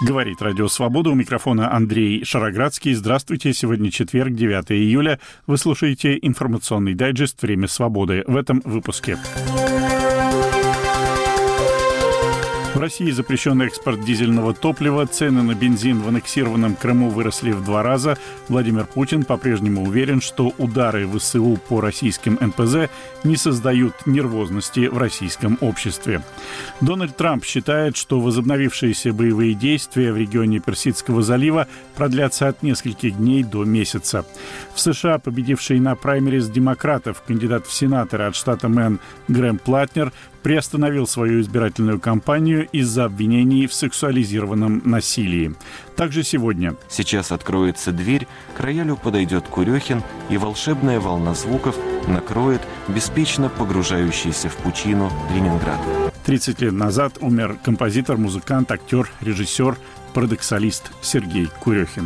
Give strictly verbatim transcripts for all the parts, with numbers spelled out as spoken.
Говорит Радио Свобода. У микрофона Андрей Шароградский. Здравствуйте. Сегодня четверг, девятое июля. Вы слушаете информационный дайджест «Время свободы». В этом выпуске. В России запрещен экспорт дизельного топлива, цены на бензин в аннексированном Крыму выросли в два раза. Владимир Путин по-прежнему уверен, что удары ВСУ по российским эн пэ зэ не создают нервозности в российском обществе. Дональд Трамп считает, что возобновившиеся боевые действия в регионе Персидского залива продлятся от нескольких дней до месяца. В США победивший на праймериз демократов кандидат в сенаторы от штата Мэн Грэм Платнер приостановил свою избирательную кампанию из-за обвинений в сексуализированном насилии. Также сегодня. Сейчас откроется дверь, к роялю подойдет Курехин, и волшебная волна звуков накроет беспечно погружающийся в пучину Ленинград. тридцать лет назад умер композитор, музыкант, актер, режиссер, парадоксалист Сергей Курехин.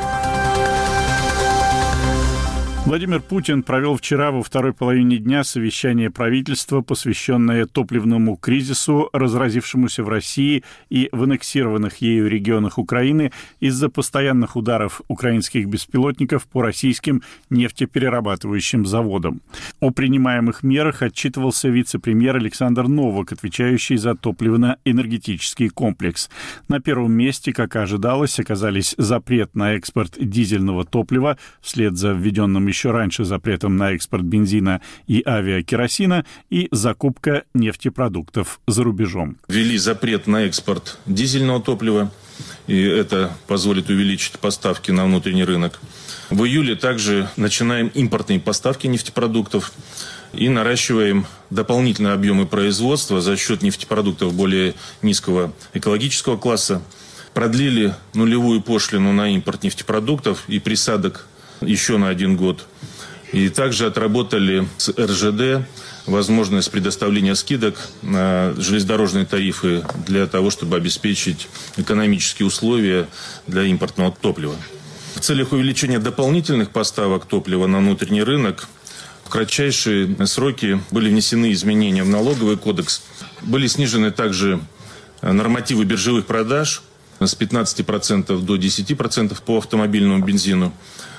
Владимир Путин провел вчера во второй половине дня совещание правительства, посвященное топливному кризису, разразившемуся в России и в аннексированных ею регионах Украины из-за постоянных ударов украинских беспилотников по российским нефтеперерабатывающим заводам. О принимаемых мерах отчитывался вице-премьер Александр Новак, отвечающий за топливно-энергетический комплекс. На первом месте, как и ожидалось, оказались запрет на экспорт дизельного топлива вслед за введенным еще раньше запретом на экспорт бензина и авиакеросина и закупка нефтепродуктов за рубежом. Ввели запрет на экспорт дизельного топлива, и это позволит увеличить поставки на внутренний рынок. В июле также начинаем импортные поставки нефтепродуктов и наращиваем дополнительные объемы производства за счет нефтепродуктов более низкого экологического класса. Продлили нулевую пошлину на импорт нефтепродуктов и присадок еще на один год. И также отработали с эр жэ дэ возможность предоставления скидок на железнодорожные тарифы для того, чтобы обеспечить экономические условия для импортного топлива. В целях увеличения дополнительных поставок топлива на внутренний рынок в кратчайшие сроки были внесены изменения в налоговый кодекс. Были снижены также нормативы биржевых продаж с пятнадцати процентов до десяти процентов по автомобильному бензину.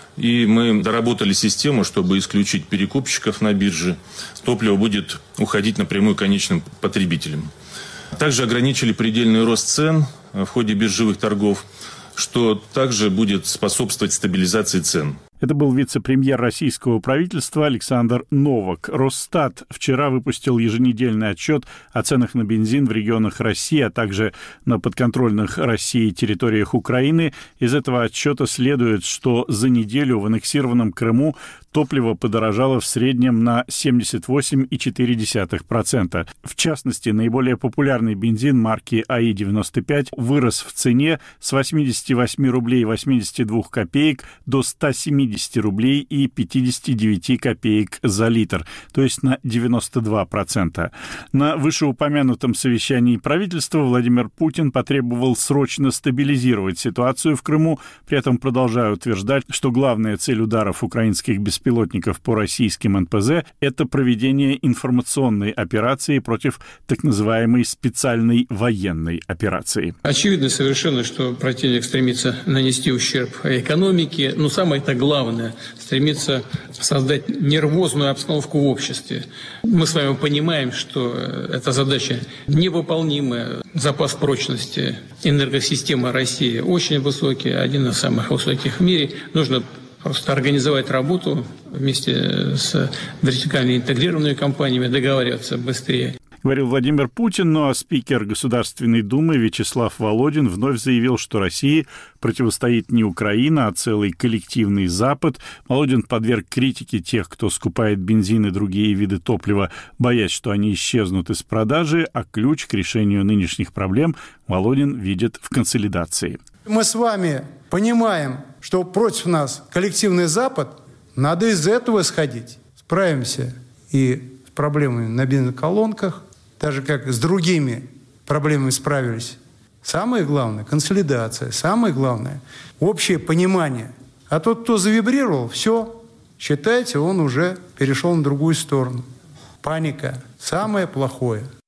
И мы доработали систему, чтобы исключить перекупщиков на бирже. Топливо будет уходить напрямую конечным потребителям. Также ограничили предельный рост цен в ходе биржевых торгов, что также будет способствовать стабилизации цен. Это был вице-премьер российского правительства Александр Новак. Росстат вчера выпустил еженедельный отчет о ценах на бензин в регионах России, а также на подконтрольных России территориях Украины. Из этого отчета следует, что за неделю в аннексированном Крыму топливо подорожало в среднем на семьдесят восемь целых четыре десятых процента. В частности, наиболее популярный бензин марки а и девяносто пять вырос в цене с восьмидесяти восьми рублей восьмидесяти двух копеек до ста семидесяти рублей и пятидесяти девяти копеек за литр, то есть на девяносто два процента. На вышеупомянутом совещании правительства Владимир Путин потребовал срочно стабилизировать ситуацию в Крыму, при этом продолжая утверждать, что главная цель ударов украинских беспилотников по российским эн пэ зэ – это проведение информационной операции против так называемой специальной военной операции. Очевидно совершенно, что противник стремится нанести ущерб экономике, но самое-то главное Главное, стремится создать нервозную обстановку в обществе. Мы с вами понимаем, что эта задача невыполнимая. Запас прочности энергосистемы России очень высокий, один из самых высоких в мире. Нужно просто организовать работу вместе с вертикально интегрированными компаниями, договариваться быстрее. Говорил Владимир Путин, ну а спикер Государственной Думы Вячеслав Володин вновь заявил, что России противостоит не Украина, а целый коллективный Запад. Володин подверг критике тех, кто скупает бензин и другие виды топлива, боясь, что они исчезнут из продажи, а ключ к решению нынешних проблем Володин видит в консолидации. Мы с вами понимаем, что против нас коллективный Запад, надо из этого исходить. Справимся и с проблемами на бензоколонках, так же, как с другими проблемами справились. Самое главное – консолидация. Самое главное – общее понимание. А тот, кто завибрировал, все, считайте, он уже перешел на другую сторону. Паника – самое плохое.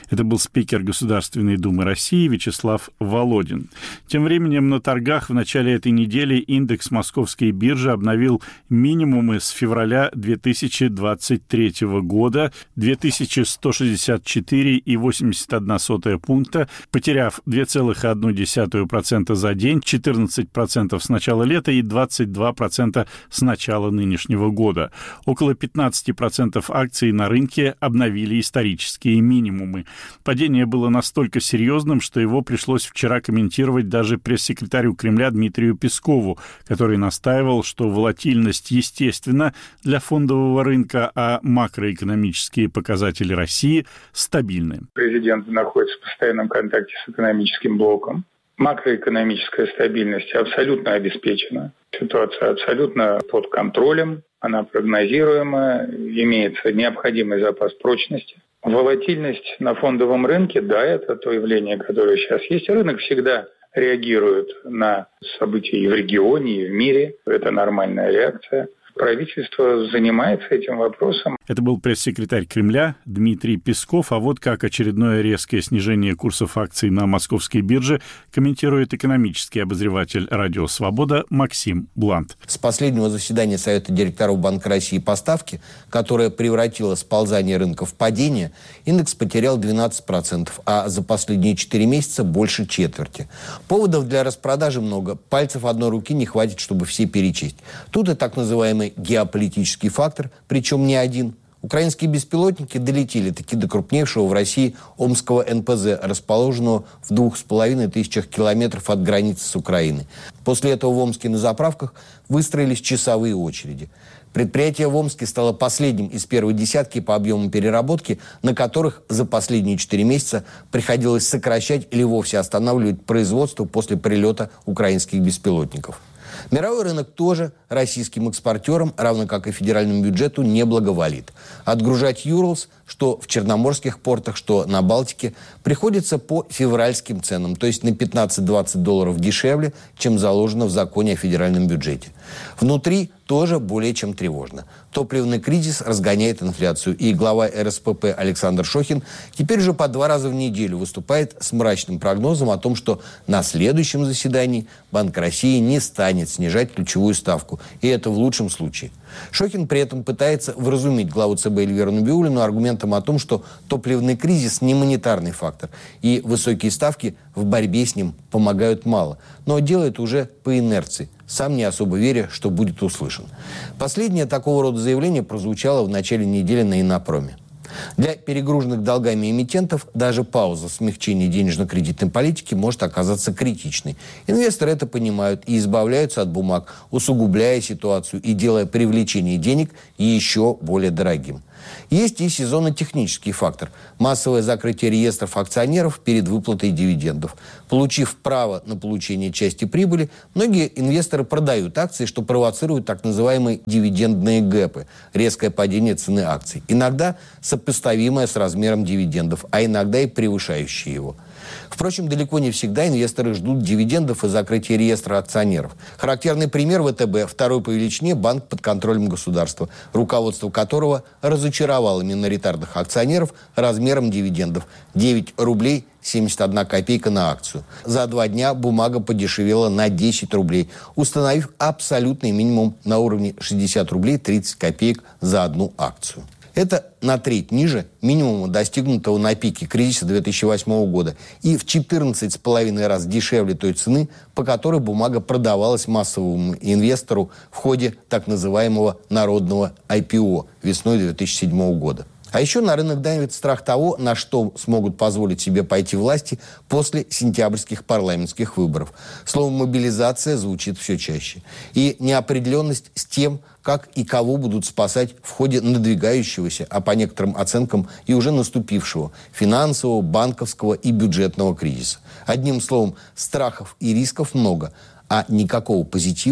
Это был спикер Государственной Думы России Вячеслав Володин. Тем временем на торгах в начале этой недели индекс Московской биржи обновил минимумы с февраля две тысячи двадцать третьего года две тысячи сто шестьдесят четыре целых восемьдесят одна сотая пункта, потеряв две целых одна десятая процента за день, четырнадцать процентов с начала лета и двадцать два процента с начала нынешнего года. Около пятнадцать процентов акций на рынке обновили исторические минимумы. Падение было настолько серьезным, что его пришлось вчера комментировать даже пресс-секретарю Кремля Дмитрию Пескову, который настаивал, что волатильность естественна для фондового рынка, а макроэкономические показатели России стабильны. Президент находится в постоянном контакте с экономическим блоком. Макроэкономическая стабильность абсолютно обеспечена. Ситуация абсолютно под контролем, она прогнозируема, имеется необходимый запас прочности. Волатильность на фондовом рынке, да, это то явление, которое сейчас есть. Рынок всегда реагирует на события и в регионе, и в мире. Это нормальная реакция. Правительство занимается этим вопросом. Это был пресс-секретарь Кремля Дмитрий Песков. А вот как очередное резкое снижение курсов акций на московской бирже комментирует экономический обозреватель «Радио Свобода» Максим Блант. С последнего заседания Совета директоров Банка России по ставке, которое превратило сползание рынка в падение, индекс потерял двенадцать процентов, а за последние четыре месяца больше четверти. Поводов для распродажи много. Пальцев одной руки не хватит, чтобы все перечесть. Тут и так называемый геополитический фактор, причем не один. Украинские беспилотники долетели таки до крупнейшего в России Омского эн пэ зэ, расположенного в двух с половиной тысячах километров от границы с Украиной. После этого в Омске на заправках выстроились часовые очереди. Предприятие в Омске стало последним из первой десятки по объему переработки, на которых за последние четыре месяца приходилось сокращать или вовсе останавливать производство после прилета украинских беспилотников. Мировой рынок тоже российским экспортерам, равно как и федеральному бюджету, не благоволит. Отгружать Юрлс, что в черноморских портах, что на Балтике, приходится по февральским ценам, то есть на пятнадцать-двадцать долларов дешевле, чем заложено в законе о федеральном бюджете. Внутри тоже более чем тревожно. Топливный кризис разгоняет инфляцию, и глава эр эс пэ пэ Александр Шохин теперь уже по два раза в неделю выступает с мрачным прогнозом о том, что на следующем заседании Банк России не станет снижать ключевую ставку, и это в лучшем случае. Шохин при этом пытается вразумить главу цэ бэ Эльвиру Набиуллину аргументом о том, что топливный кризис не монетарный фактор, и высокие ставки в борьбе с ним помогают мало, но делает уже по инерции, сам не особо веря, что будет услышан. Последнее такого рода заявление прозвучало в начале недели на Иннопроме. Для перегруженных долгами эмитентов даже пауза в смягчении денежно-кредитной политики может оказаться критичной. Инвесторы это понимают и избавляются от бумаг, усугубляя ситуацию и делая привлечение денег еще более дорогим. Есть и сезонно-технический фактор – массовое закрытие реестров акционеров перед выплатой дивидендов. Получив право на получение части прибыли, многие инвесторы продают акции, что провоцирует так называемые дивидендные гэпы – резкое падение цены акций. Иногда сопоставимое с размером дивидендов, а иногда и превышающее его. Впрочем, далеко не всегда инвесторы ждут дивидендов и закрытия реестра акционеров. Характерный пример вэ тэ бэ – второй по величине банк под контролем государства, руководство которого разочаровало миноритарных акционеров размером дивидендов – девять рублей семьдесят одна копейка на акцию. За два дня бумага подешевела на десять рублей, установив абсолютный минимум на уровне шестьдесят рублей тридцать копеек за одну акцию. Это на треть ниже минимума, достигнутого на пике кризиса две тысячи восьмого года, и в четырнадцать с половиной раз дешевле той цены, по которой бумага продавалась массовому инвестору в ходе так называемого народного ай пи о весной две тысячи седьмого года. А еще на рынок давит страх того, на что смогут позволить себе пойти власти после сентябрьских парламентских выборов. Слово «мобилизация» звучит все чаще. И неопределенность с тем, как и кого будут спасать в ходе надвигающегося, а по некоторым оценкам и уже наступившего, финансового, банковского и бюджетного кризиса. Одним словом, страхов и рисков много, а никакого позитива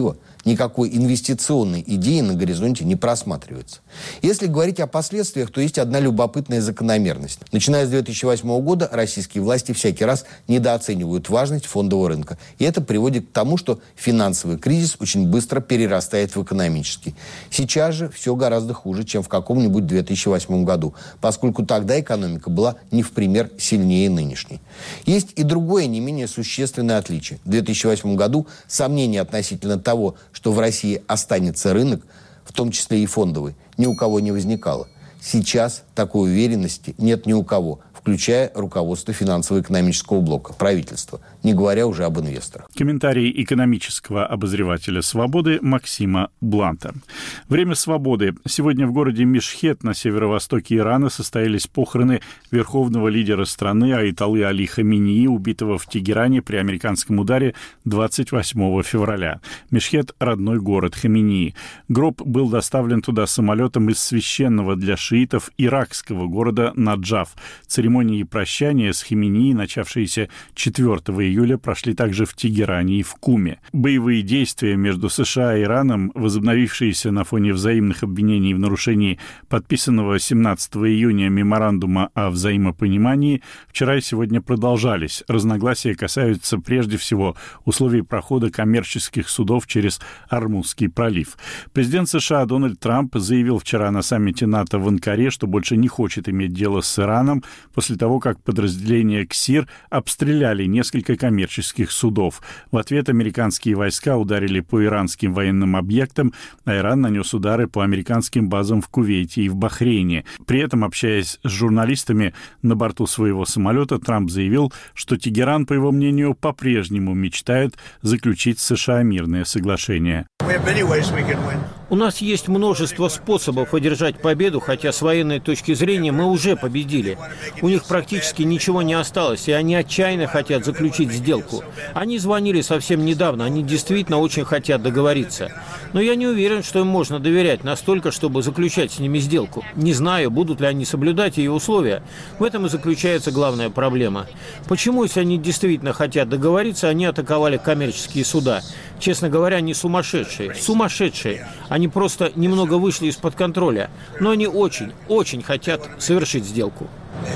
Никакой инвестиционной идеи на горизонте не просматривается. Если говорить о последствиях, то есть одна любопытная закономерность. Начиная с две тысячи восьмого года российские власти всякий раз недооценивают важность фондового рынка. И это приводит к тому, что финансовый кризис очень быстро перерастает в экономический. Сейчас же все гораздо хуже, чем в каком-нибудь две тысячи восьмом году, поскольку тогда экономика была не в пример сильнее нынешней. Есть и другое не менее существенное отличие. В две тысячи восьмом году сомнения относительно того, что в России останется рынок, в том числе и фондовый, ни у кого не возникало. Сейчас такой уверенности нет ни у кого, включая руководство финансово-экономического блока, правительства, не говоря уже об инвесторах. Комментарий экономического обозревателя «Свободы» Максима Бланта. Время свободы. Сегодня в городе Мешхед на северо-востоке Ирана состоялись похороны верховного лидера страны Аятоллы Али Хаминеи, убитого в Тегеране при американском ударе двадцать восьмого февраля. Мешхед – родной город Хаминеи. Гроб был доставлен туда самолетом из священного для шиитов иракского города Наджаф. Церемонии прощания с Хаминеи, начавшиеся четвёртого июля, прошли также в Тегеране и в Куме. Боевые действия между США и Ираном, возобновившиеся на фоне взаимных обвинений в нарушении подписанного семнадцатого июня меморандума о взаимопонимании, вчера и сегодня продолжались. Разногласия касаются прежде всего условий прохода коммерческих судов через Ормузский пролив. Президент США Дональд Трамп заявил вчера на саммите НАТО в Анкаре, что больше не хочет иметь дело с Ираном после того, как подразделения КСИР обстреляли несколько коммерческих судов. В ответ американские войска ударили по иранским военным объектам, а Иран нанес удары по американским базам в Кувейте и в Бахрейне. При этом, общаясь с журналистами на борту своего самолета, Трамп заявил, что Тегеран, по его мнению, по-прежнему мечтает заключить с США мирное соглашение. У нас есть множество способов одержать победу, хотя с военной точки зрения мы уже победили. У них практически ничего не осталось, и они отчаянно хотят заключить сделку. Они звонили совсем недавно, они действительно очень хотят договориться. Но я не уверен, что им можно доверять настолько, чтобы заключать с ними сделку. Не знаю, будут ли они соблюдать ее условия. В этом и заключается главная проблема. Почему, если они действительно хотят договориться, они атаковали коммерческие суда? Честно говоря, они сумасшедшие. Сумасшедшие. Они просто немного вышли из-под контроля. Но они очень, очень хотят совершить сделку.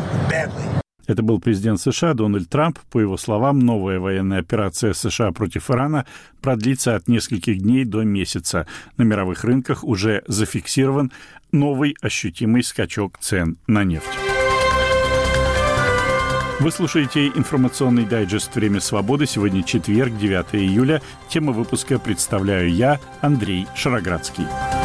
Это был президент США Дональд Трамп. По его словам, новая военная операция США против Ирана продлится от нескольких дней до месяца. На мировых рынках уже зафиксирован новый ощутимый скачок цен на нефть. Вы слушаете информационный дайджест «Время свободы». Сегодня четверг, девятого июля. Тему выпуска представляю я, Андрей Шароградский.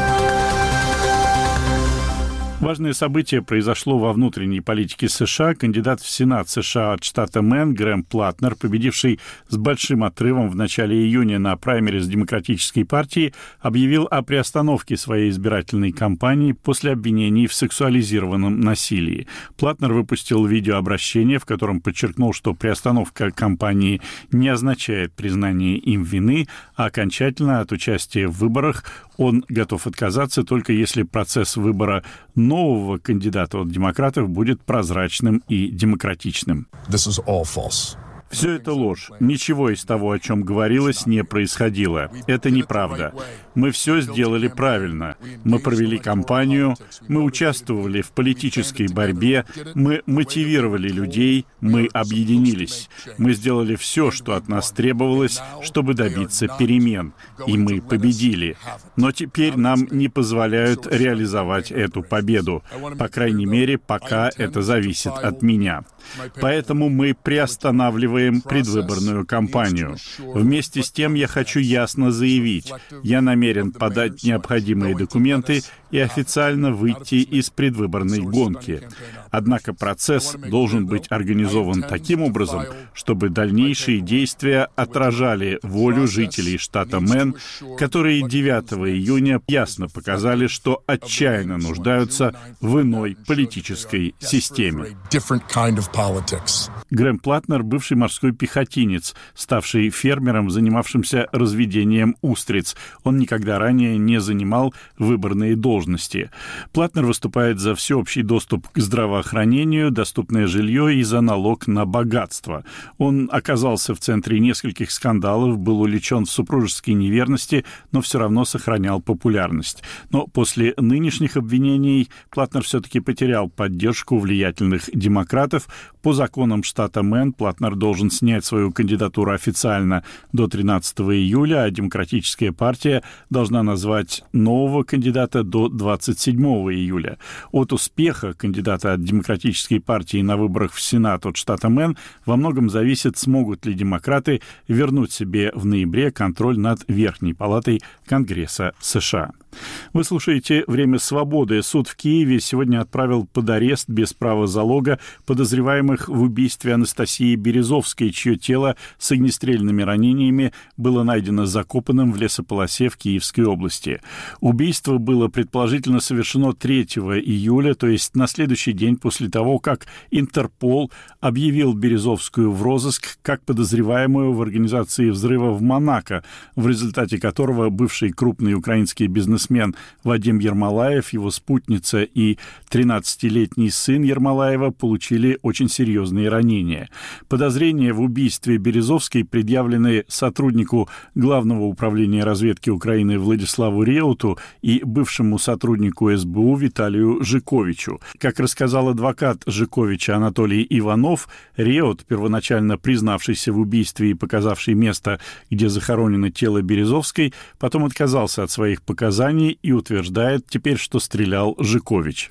Важное событие произошло во внутренней политике США. Кандидат в Сенат США от штата Мэн Грэм Платнер, победивший с большим отрывом в начале июня на праймериз Демократической партии, объявил о приостановке своей избирательной кампании после обвинений в сексуализированном насилии. Платнер выпустил видеообращение, в котором подчеркнул, что приостановка кампании не означает признание им вины, а окончательно от участия в выборах он готов отказаться только если процесс выбора нового кандидата от демократов будет прозрачным и демократичным. This is all false. Все это ложь. Ничего из того, о чем говорилось, не происходило. Это неправда. Мы все сделали правильно. Мы провели кампанию, мы участвовали в политической борьбе, мы мотивировали людей, мы объединились. Мы сделали все, что от нас требовалось, чтобы добиться перемен. И мы победили. Но теперь нам не позволяют реализовать эту победу. По крайней мере, пока это зависит от меня. Поэтому мы приостанавливаем предвыборную кампанию. Вместе с тем я хочу ясно заявить, я намерен подать необходимые документы и официально выйти из предвыборной гонки. Однако процесс должен быть организован таким образом, чтобы дальнейшие действия отражали волю жителей штата Мэн, которые девятого июня ясно показали, что отчаянно нуждаются в иной политической системе. Грэм Платнер — бывший морской пехотинец, ставший фермером, занимавшимся разведением устриц. Он никогда ранее не занимал выборные должности. должности. Платнер выступает за всеобщий доступ к здравоохранению, доступное жилье и за налог на богатство. Он оказался в центре нескольких скандалов, был уличен в супружеской неверности, но все равно сохранял популярность. Но после нынешних обвинений Платнер все-таки потерял поддержку влиятельных демократов. По законам штата Мэн Платнер должен снять свою кандидатуру официально до тринадцатого июля, а Демократическая партия должна назвать нового кандидата до двадцать седьмого июля. От успеха кандидата от Демократической партии на выборах в Сенат от штата Мэн во многом зависит, смогут ли демократы вернуть себе в ноябре контроль над Верхней палатой Конгресса США. Вы слушаете «Время свободы». Суд в Киеве сегодня отправил под арест без права залога подозреваемых в убийстве Анастасии Березовской, чье тело с огнестрельными ранениями было найдено закопанным в лесополосе в Киевской области. Убийство было предположительно совершено третьего июля, то есть на следующий день после того, как Интерпол объявил Березовскую в розыск как подозреваемую в организации взрыва в Монако, в результате которого бывший крупный украинский бизнесмен Вадим Ермолаев, его спутница и тринадцатилетний сын Ермолаева получили очень серьезные ранения. Подозрения в убийстве Березовской предъявлены сотруднику Главного управления разведки Украины Владиславу Реуту и бывшему сотруднику эс бэ у Виталию Жиковичу. Как рассказал адвокат Жиковича Анатолий Иванов, Реут, первоначально признавшийся в убийстве и показавший место, где захоронено тело Березовской, потом отказался от своих показаний и утверждает теперь, что стрелял Жикович.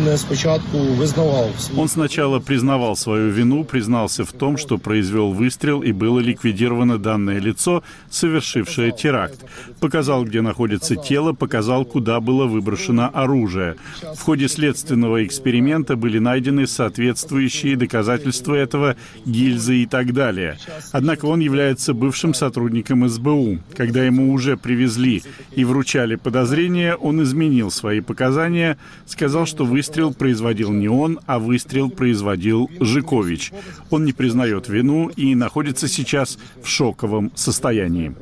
Он сначала признавал свою вину, признался в том, что произвел выстрел и было ликвидировано данное лицо, совершившее теракт. Показал, где находится тело, показал, куда было выброшено оружие. В ходе следственного эксперимента были найдены соответствующие доказательства этого, гильзы и так далее. Однако он является бывшим сотрудником эс бэ у. Когда ему уже привезли и вручали подозрения, он изменил свои показания, сказал, что выстрел производил не он, а выстрел производил Жикович. Он не признает вину и находится сейчас в шоковом состоянии.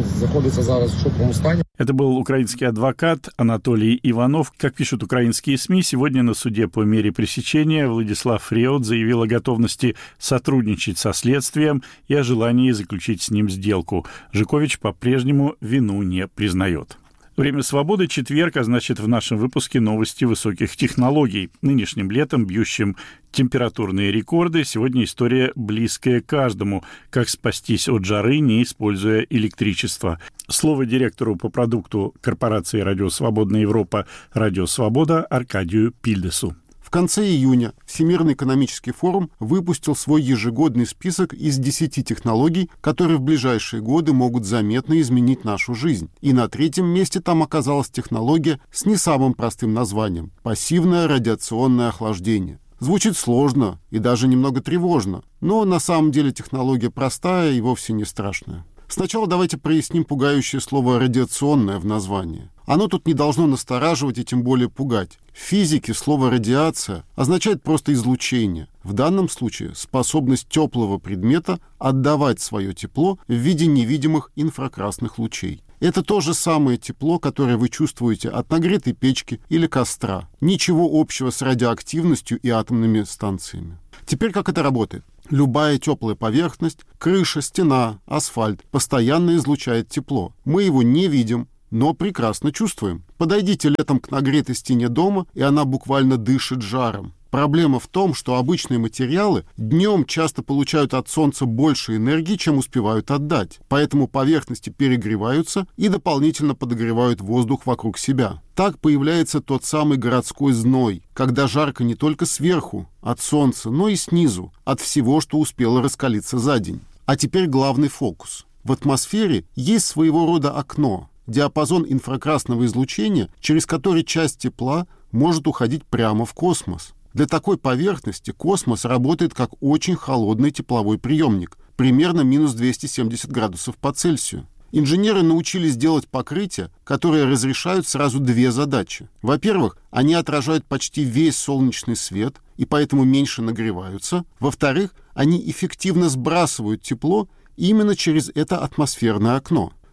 Это был украинский адвокат Анатолий Иванов. Как пишут украинские СМИ, сегодня на суде по мере пресечения Владислав Реут заявил о готовности сотрудничать со следствием и о желании заключить с ним сделку. Жикович по-прежнему вину не признает. Время свободы, четверг, а значит, в нашем выпуске новости высоких технологий. Нынешним летом, бьющим температурные рекорды, сегодня история близкая каждому. Как спастись от жары, не используя электричество. Слово директору по продукту корпорации «Радио Свободная Европа» «Радио Свобода» Аркадию Пильдесу. В конце июня Всемирный экономический форум выпустил свой ежегодный список из десяти технологий, которые в ближайшие годы могут заметно изменить нашу жизнь. И на третьем месте там оказалась технология с не самым простым названием – пассивное радиационное охлаждение. Звучит сложно и даже немного тревожно, но на самом деле технология простая и вовсе не страшная. Сначала давайте проясним пугающее слово «радиационное» в названии. Оно тут не должно настораживать и тем более пугать. В физике слово «радиация» означает просто излучение. В данном случае способность теплого предмета отдавать свое тепло в виде невидимых инфракрасных лучей. Это то же самое тепло, которое вы чувствуете от нагретой печки или костра. Ничего общего с радиоактивностью и атомными станциями. Теперь как это работает? Любая теплая поверхность, крыша, стена, асфальт постоянно излучает тепло. Мы его не видим, но прекрасно чувствуем. Подойдите летом к нагретой стене дома, и она буквально дышит жаром. Проблема в том, что обычные материалы днем часто получают от солнца больше энергии, чем успевают отдать. Поэтому поверхности перегреваются и дополнительно подогревают воздух вокруг себя. Так появляется тот самый городской зной, когда жарко не только сверху, от солнца, но и снизу, от всего, что успело раскалиться за день. А теперь главный фокус. В атмосфере есть своего рода окно, диапазон инфракрасного излучения, через который часть тепла может уходить прямо в космос. Для такой поверхности космос работает как очень холодный тепловой приемник, примерно минус двести семьдесят градусов по Цельсию. Инженеры научились делать покрытия, которые разрешают сразу две задачи. Во-первых, они отражают почти весь солнечный свет и поэтому меньше нагреваются. Во-вторых, они эффективно сбрасывают тепло именно через это атмосферное окно.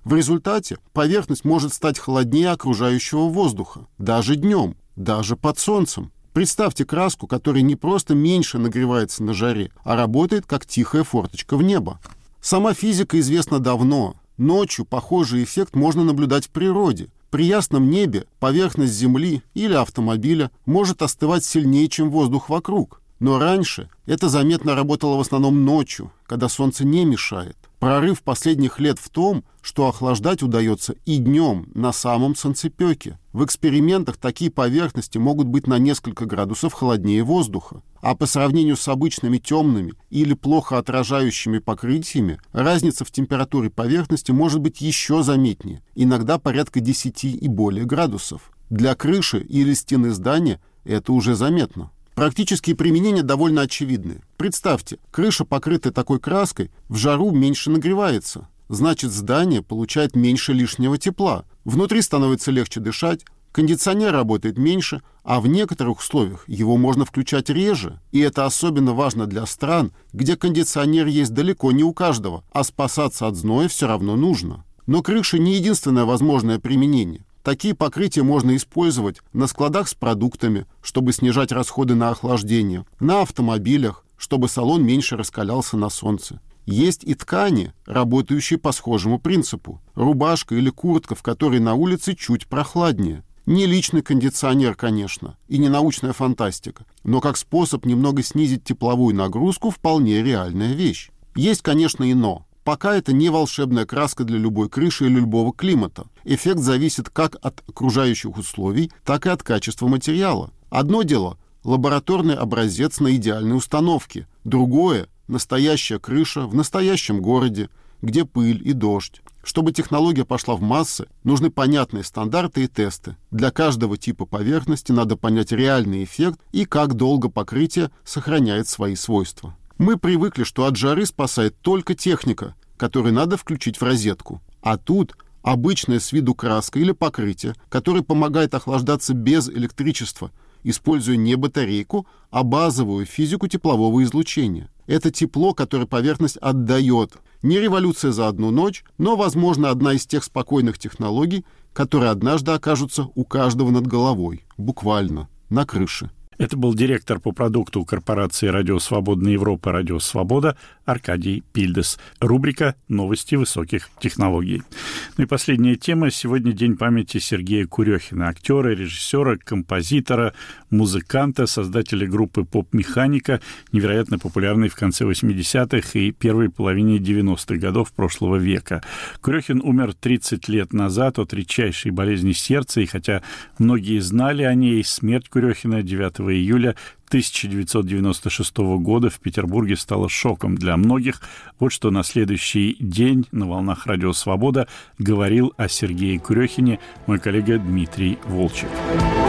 В результате поверхность может стать холоднее окружающего воздуха, даже днем, даже под солнцем. Представьте краску, которая не просто меньше нагревается на жаре, а работает как тихая форточка в небо. Сама физика известна давно. Ночью похожий эффект можно наблюдать в природе. При ясном небе поверхность Земли или автомобиля может остывать сильнее, чем воздух вокруг. Но раньше это заметно работало в основном ночью, когда солнце не мешает. Прорыв последних лет в том, что охлаждать удается и днем, на самом солнцепеке. В экспериментах такие поверхности могут быть на несколько градусов холоднее воздуха. А по сравнению с обычными темными или плохо отражающими покрытиями, разница в температуре поверхности может быть еще заметнее, иногда порядка десяти и более градусов. Для крыши или стены здания это уже заметно. Практические применения довольно очевидны. Представьте, крыша, покрытая такой краской, в жару меньше нагревается. Значит, здание получает меньше лишнего тепла. Внутри становится легче дышать, кондиционер работает меньше, а в некоторых условиях его можно включать реже. И это особенно важно для стран, где кондиционер есть далеко не у каждого, а спасаться от зноя все равно нужно. Но крыша не единственное возможное применение. Такие покрытия можно использовать на складах с продуктами, чтобы снижать расходы на охлаждение, на автомобилях, чтобы салон меньше раскалялся на солнце. Есть и ткани, работающие по схожему принципу. Рубашка или куртка, в которой на улице чуть прохладнее. Не личный кондиционер, конечно, и не научная фантастика, но как способ немного снизить тепловую нагрузку вполне реальная вещь. Есть, конечно, и но. Пока это не волшебная краска для любой крыши или любого климата. Эффект зависит как от окружающих условий, так и от качества материала. Одно дело – лабораторный образец на идеальной установке. Другое – настоящая крыша в настоящем городе, где пыль и дождь. Чтобы технология пошла в массы, нужны понятные стандарты и тесты. Для каждого типа поверхности надо понять реальный эффект и как долго покрытие сохраняет свои свойства. Мы привыкли, что от жары спасает только техника, которую надо включить в розетку. А тут обычная с виду краска или покрытие, которое помогает охлаждаться без электричества, используя не батарейку, а базовую физику теплового излучения. Это тепло, которое поверхность отдает. Не революция за одну ночь, но, возможно, одна из тех спокойных технологий, которые однажды окажутся у каждого над головой, буквально, на крыше. Это был директор по продукту корпорации «Радио Свободная Европа» «Радио Свобода» Аркадий Пильдес. Рубрика «Новости высоких технологий». Ну и последняя тема. Сегодня день памяти Сергея Курехина, актера, режиссера, композитора, музыканта, создателя группы «Поп-механика», невероятно популярной в конце восьмидесятых и первой половине девяностых годов прошлого века. Курехин умер тридцать лет назад от редчайшей болезни сердца, и хотя многие знали о ней, смерть Курехина девятого июля тысяча девятьсот девяносто шестого года в Петербурге стало шоком для многих. Вот что на следующий день на волнах «Радио Свобода» говорил о Сергее Курехине мой коллега Дмитрий Волчек.